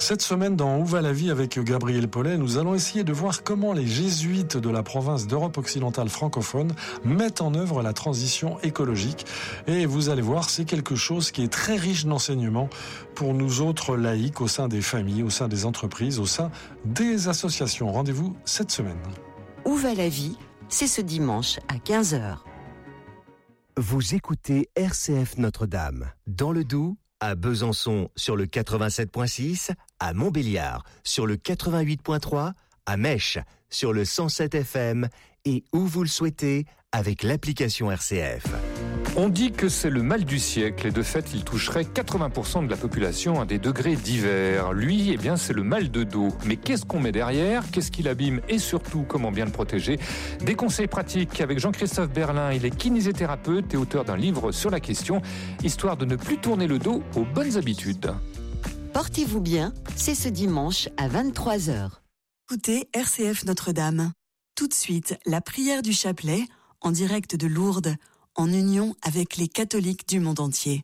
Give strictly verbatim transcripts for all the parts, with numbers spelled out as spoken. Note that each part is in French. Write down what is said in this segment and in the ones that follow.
Cette semaine, dans Où va la vie avec Gabriel Paulet, nous allons essayer de voir comment les jésuites de la province d'Europe occidentale francophone mettent en œuvre la transition écologique. Et vous allez voir, c'est quelque chose qui est très riche d'enseignements pour nous autres laïcs au sein des familles, au sein des entreprises, au sein des associations. Rendez-vous cette semaine. Où va la vie ? C'est ce dimanche à quinze heures. Vous écoutez R C F Notre-Dame, dans le Doubs, à Besançon sur le quatre-vingt-sept virgule six, à Montbéliard sur le quatre-vingt-huit virgule trois, à Mèche sur le cent sept F M et où vous le souhaitez avec l'application R C F. On dit que c'est le mal du siècle et de fait il toucherait quatre-vingts pour cent de la population à des degrés divers. Lui, eh bien, c'est le mal de dos. Mais qu'est-ce qu'on met derrière ? Qu'est-ce qui l'abîme ? Et surtout, comment bien le protéger ? Des conseils pratiques avec Jean-Christophe Berlin. Il est kinésithérapeute et auteur d'un livre sur la question, histoire de ne plus tourner le dos aux bonnes habitudes. Portez-vous bien, c'est ce dimanche à vingt-trois heures. Écoutez R C F Notre-Dame. Tout de suite, la prière du chapelet, en direct de Lourdes, en union avec les catholiques du monde entier.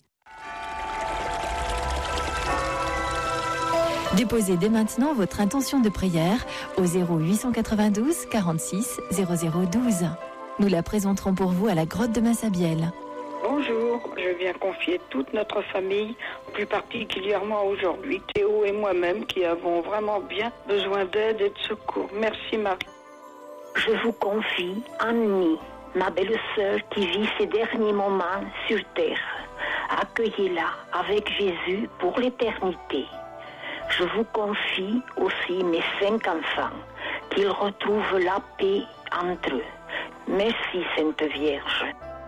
Déposez dès maintenant votre intention de prière au zéro huit cent quatre-vingt-douze quarante-six zéro zéro douze. Nous la présenterons pour vous à la grotte de Massabielle. Bonjour, je viens confier toute notre famille, plus particulièrement aujourd'hui, Théo et moi-même, qui avons vraiment bien besoin d'aide et de secours. Merci Marie. Je vous confie Annie, ma belle-sœur qui vit ses derniers moments sur terre. Accueillez-la avec Jésus pour l'éternité. Je vous confie aussi mes cinq enfants, qu'ils retrouvent la paix entre eux. Merci Sainte Vierge.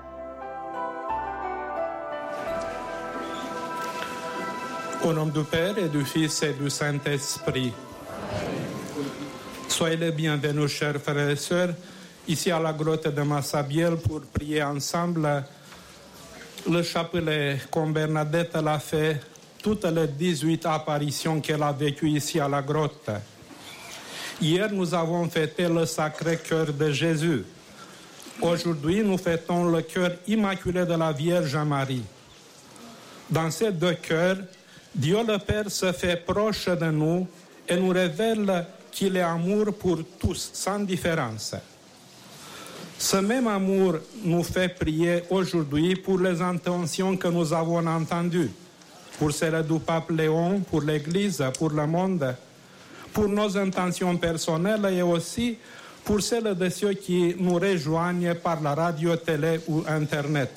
Au nom du Père et du Fils et du Saint-Esprit. Soyez les bienvenus, chers frères et sœurs, ici à la grotte de Massabielle pour prier ensemble le chapelet comme Bernadette l'a fait toutes les dix-huit apparitions qu'elle a vécues ici à la grotte. Hier, nous avons fêté le Sacré-Cœur de Jésus. Aujourd'hui, nous fêtons le cœur immaculé de la Vierge Marie. Dans ces deux cœurs, Dieu le Père se fait proche de nous et nous révèle qu'il est amour pour tous, sans différence. Ce même amour nous fait prier aujourd'hui pour les intentions que nous avons entendues, pour celles du pape Léon, pour l'Église, pour le monde, pour nos intentions personnelles et aussi pour celles de ceux qui nous rejoignent par la radio, télé ou Internet.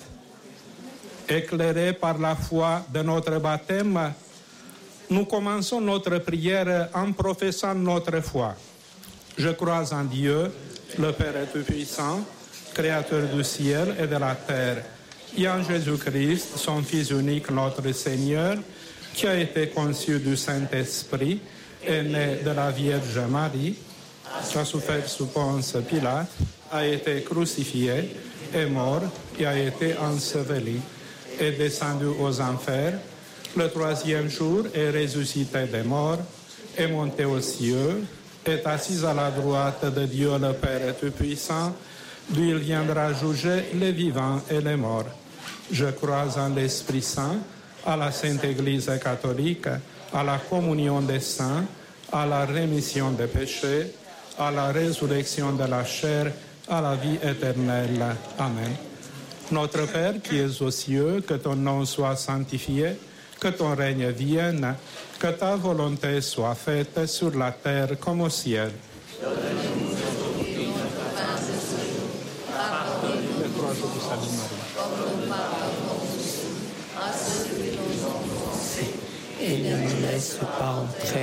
Éclairés par la foi de notre baptême, nous commençons notre prière en professant notre foi. Je crois en Dieu, le Père Tout-Puissant, Créateur du ciel et de la terre, et en Jésus-Christ, son Fils unique, notre Seigneur, qui a été conçu du Saint-Esprit, est né de la Vierge Marie, qui a souffert sous Ponce Pilate, a été crucifié, est mort et a été enseveli, est descendu aux enfers. Le troisième jour est ressuscité des morts, est monté aux cieux, est assis à la droite de Dieu le Père Tout-Puissant, d'où il viendra juger les vivants et les morts. Je crois en l'Esprit Saint, à la Sainte Église catholique, à la communion des saints, à la rémission des péchés, à la résurrection de la chair, à la vie éternelle. Amen. Notre Père qui es aux cieux, que ton nom soit sanctifié, que ton règne vienne, que ta volonté soit faite sur la terre comme au ciel. Et ne nous laisse pas entrer